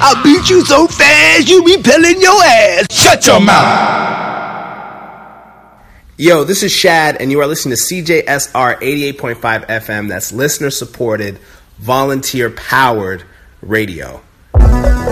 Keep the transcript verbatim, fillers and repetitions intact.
I'll beat you so fast, you be peeling your ass. Shut your mouth. Yo, this is Shad, and you are listening to C J S R eighty-eight point five F M. That's listener-supported, volunteer-powered radio.